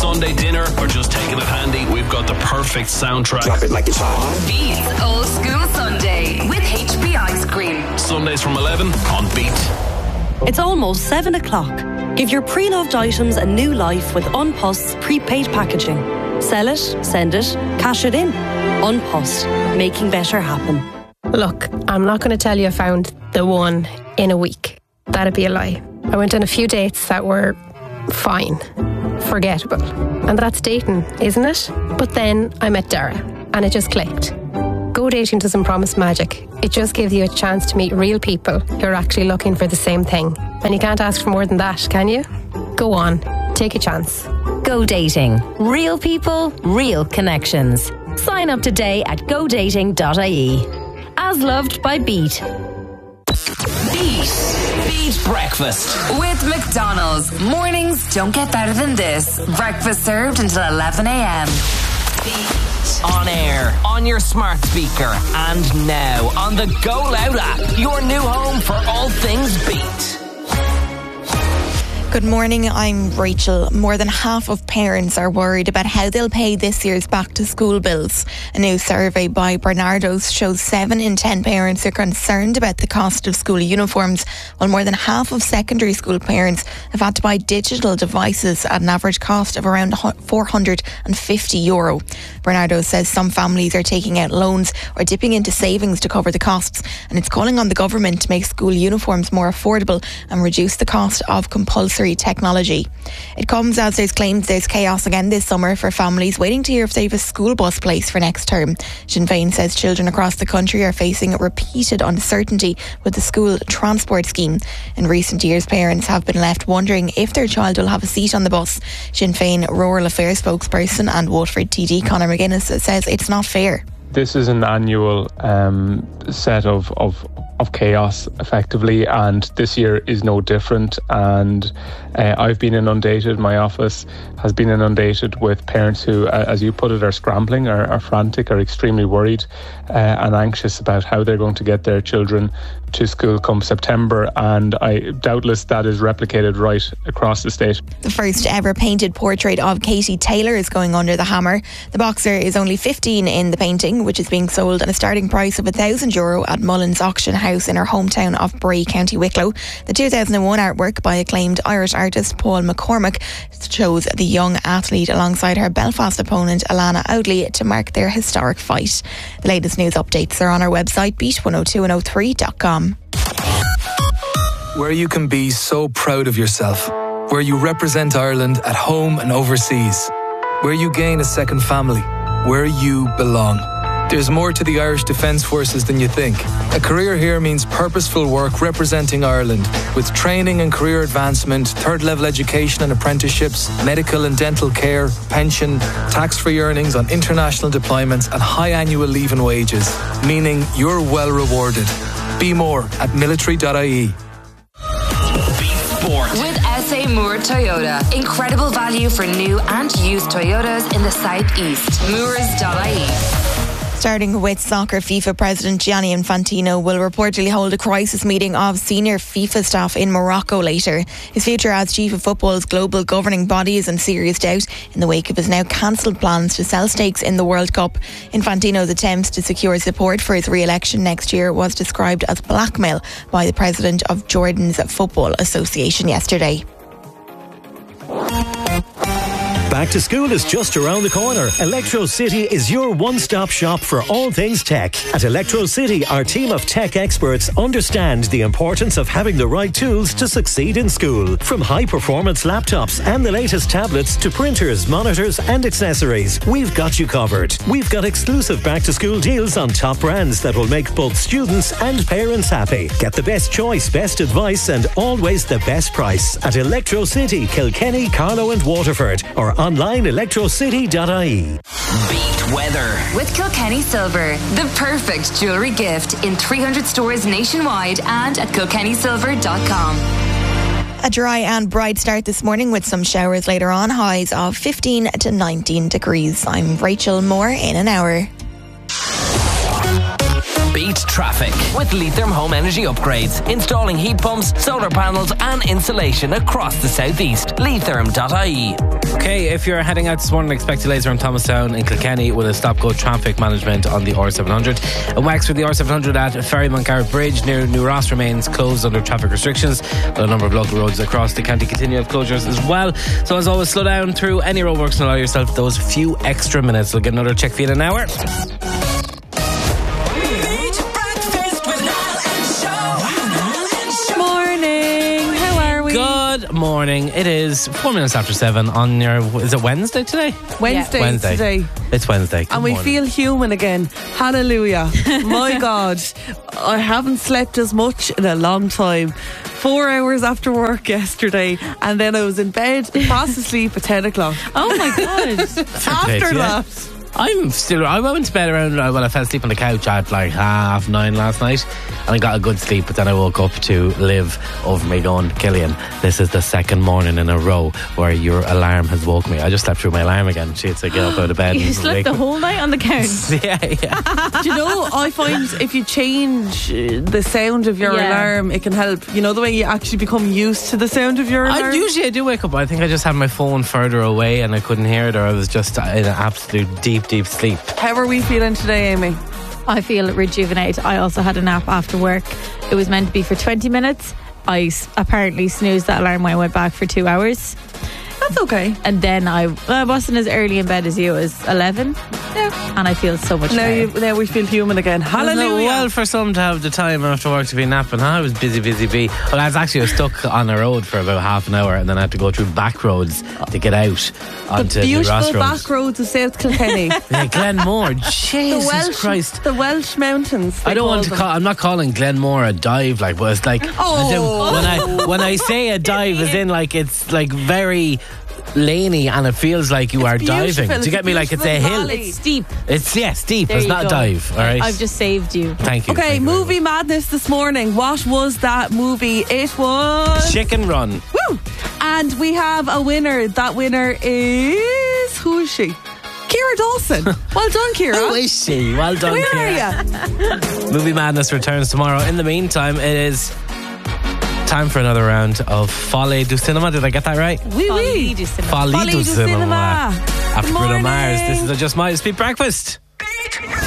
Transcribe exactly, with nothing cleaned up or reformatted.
Sunday dinner, or just taking it handy, we've got the perfect soundtrack. Drop it like it's hot. Beat's Old School Sunday with H P Ice Cream. Sundays from eleven on Beat. It's almost seven o'clock. Give your pre-loved items a new life with Unpost's prepaid packaging. Sell it, send it, cash it in. Unpost, making better happen. Look, I'm not going to tell you I found the one in a week. That'd be a lie. I went on a few dates that were fine, forgettable. And that's dating, isn't it? But then I met Dara and it just clicked. Go dating doesn't promise magic. It just gives you a chance to meet real people who are actually looking for the same thing. And you can't ask for more than that, can you? Go on, take a chance. Go dating. Real people, real connections. Sign up today at go dating dot I E. As loved by Beat. Beat. Beat Breakfast. With McDonald's. Mornings don't get better than this. Breakfast served until eleven a.m. Beat. On air, on your smart speaker, and now on the Go Loud app. Your new home for all things Beat. Good morning, I'm Rachel. More than half of parents are worried about how they'll pay this year's back to school bills. A new survey by Barnardo's shows seven in ten parents are concerned about the cost of school uniforms, while more than half of secondary school parents have had to buy digital devices at an average cost of around four hundred fifty euro. Barnardo says some families are taking out loans or dipping into savings to cover the costs, and it's calling on the government to make school uniforms more affordable and reduce the cost of compulsory technology. It comes as there's claims there's chaos again this summer for families waiting to hear if they have a school bus place for next term. Sinn Féin says children across the country are facing repeated uncertainty with the school transport scheme. In recent years, parents have been left wondering if their child will have a seat on the bus. Sinn Féin Rural Affairs spokesperson and Waterford T D Conor McGuinness says it's not fair. This is an annual um, set of, of of chaos, effectively, and this year is no different. And uh, I've been inundated, my office has been inundated with parents who, uh, as you put it, are scrambling, are, are frantic, are extremely worried uh, and anxious about how they're going to get their children to school come September, and I doubtless that is replicated right across the state. The first ever painted portrait of Katie Taylor is going under the hammer. The boxer is only fifteen in the painting, which is being sold at a starting price of one thousand euro at Mullins Auction House in her hometown of Bray, County Wicklow. The two thousand one artwork by acclaimed Irish artist Paul McCormack shows the young athlete alongside her Belfast opponent Alana Audley to mark their historic fight. The latest news updates are on our website beat one oh two and oh three dot com. Where you can be so proud of yourself, where you represent Ireland at home and overseas, where you gain a second family, where you belong. There's more to the Irish Defence Forces than you think. A career here means purposeful work representing Ireland, with training and career advancement, third level education and apprenticeships, medical and dental care, pension, tax-free earnings on international deployments and high annual leave and wages, meaning you're well rewarded. Be more at military dot I E. With S A Moore Toyota. Incredible value for new and used Toyotas in the southeast. Moores dot I E. Starting with soccer, FIFA President Gianni Infantino will reportedly hold a crisis meeting of senior FIFA staff in Morocco later. His future as chief of football's global governing body is in serious doubt in the wake of his now cancelled plans to sell stakes in the World Cup. Infantino's attempts to secure support for his re-election next year was described as blackmail by the president of Jordan's Football Association yesterday. Back to school is just around the corner. Electro City is your one-stop shop for all things tech. At Electro City, our team of tech experts understand the importance of having the right tools to succeed in school. From high-performance laptops and the latest tablets to printers, monitors and accessories, we've got you covered. We've got exclusive back-to-school deals on top brands that will make both students and parents happy. Get the best choice, best advice and always the best price at Electro City, Kilkenny, Carlow and Waterford, or online electro city dot I E. Beat weather. With Kilkenny Silver, the perfect jewellery gift in three hundred stores nationwide and at kilkenny silver dot com. A dry and bright start this morning with some showers later on, highs of fifteen to nineteen degrees. I'm Rachel Moore in an hour. Beat traffic with Leitrim Home Energy Upgrades. Installing heat pumps, solar panels and insulation across the southeast. Leitrim dot I E. Okay, if you're heading out this morning, expect delays around Thomastown in Kilkenny with a stop-go traffic management on the R seven hundred. And Wexford for the R seven hundred at Ferryman Garrett Bridge near New Ross remains closed under traffic restrictions. A number of local roads across the county continue to have closures as well. So as always, slow down through any roadworks and allow yourself those few extra minutes. We'll get another check for you in an hour. Good morning. It is four minutes after seven on your, is it Wednesday today? Wednesday, yeah. Wednesday. today. It's Wednesday. Good and we morning. feel human again. Hallelujah. My God. I haven't slept as much in a long time. Four hours after work yesterday, and then I was in bed, fast asleep at ten o'clock. Oh my God. After that. I'm still, I went to bed around, well, I fell asleep on the couch at like half nine last night, and I got a good sleep, but then I woke up to Liv over me going, Killian, this is the second morning in a row where your alarm has woke me. I just slept through my alarm again. She had to get up out of bed. You and slept wake the me. whole night on the couch? Yeah, yeah. Do you know, I find if you change the sound of your Yeah. alarm, it can help. You know, the way you actually become used to the sound of your alarm? I usually I do wake up. I think I just had my phone further away and I couldn't hear it, or I was just in an absolute deep, deep sleep. How are we feeling today, Amy? I feel rejuvenated. I also had a nap after work. It was meant to be for twenty minutes. I s- apparently snoozed that alarm when I went back for two hours. That's okay. And then I, well, I wasn't as early in bed as you. It was eleven. Yeah. And I feel so much Now, better. you, now we feel human again. Hallelujah. Well, for some to have the time after work to be napping, huh? I was busy, busy bee. Well, I was actually I was stuck on a road for about half an hour, and then I had to go through back roads to get out onto The the Ross beautiful roads. back roads of South Kilkenny. Yeah, Glenmore, Jesus the Welsh, Christ! The Welsh mountains. I don't want to them. call. I'm not calling Glenmore a dive, like, but it's like Oh. as in, when I when I say a dive, is in like it's like very laney, and it feels like you are diving. beautiful. Do you get It's me? a Like it's a beautiful hill. valley. It's steep. It's yeah, steep. There It's you not go. a dive. All right. I've just saved you. Thank you. Okay, Thank you very movie madness this morning. What was that movie? It was much. Chicken Run. Woo! And we have a winner. That winner is, who is she? Ciara Dawson. Well done, Ciara. Who is she? Well done, Where Ciara. are you? Movie Madness returns tomorrow. In the meantime, it is time for another round of Folie du Cinema. Did I get that right? Oui, Folie oui. du Cinema. Folie Folie du du Cinema. Cinema. After Good Bruno morning. Mars, this is a Just My Speed Breakfast.